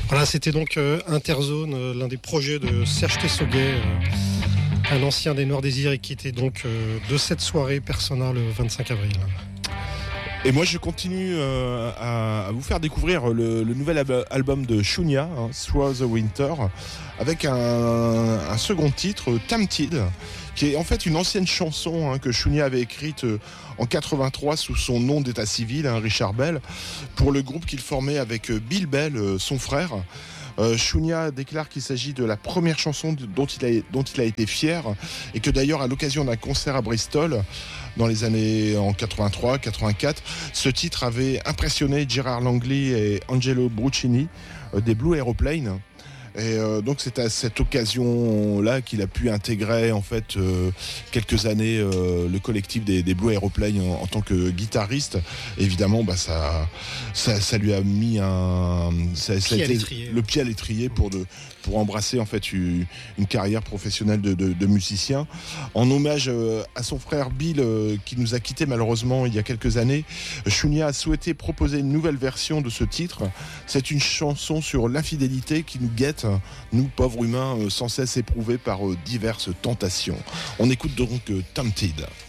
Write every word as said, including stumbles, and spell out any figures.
Voilà, c'était donc euh, Interzone, euh, l'un des projets de Serge Tessoguet, euh, un ancien des Noirs Désirs et qui était donc euh, de cette soirée Persona le vingt-cinq avril. Et moi je continue euh, à, à vous faire découvrir le, le nouvel ab- album de Shunya, hein, Through the Winter, avec un, un second titre, Tempted, qui est en fait une ancienne chanson hein, que Shunya avait écrite euh, en quatre-vingt-trois sous son nom d'état civil, hein, Richard Bell, pour le groupe qu'il formait avec euh, Bill Bell, euh, son frère. Euh, Shunya déclare qu'il s'agit de la première chanson de, dont, il a, dont il a été fier et que d'ailleurs à l'occasion d'un concert à Bristol dans les années en quatre-vingt-trois quatre-vingt-quatre, ce titre avait impressionné Gerard Langley et Angelo Bruccini euh, des Blue Aeroplane. Et euh, donc c'est à cette occasion-là qu'il a pu intégrer en fait euh, quelques années euh, le collectif des, des Blue Aeroplane en, en tant que guitariste. Évidemment, bah ça, ça, ça lui a mis un, ça, ça a été le pied à l'étrier pour de, pour embrasser en fait une, une carrière professionnelle de, de, de musicien. En hommage euh, à son frère Bill euh, qui nous a quittés malheureusement il y a quelques années, Shunya a souhaité proposer une nouvelle version de ce titre. C'est une chanson sur l'infidélité qui nous guette, nous pauvres humains euh, sans cesse éprouvés par euh, diverses tentations. On écoute donc euh, Tempted.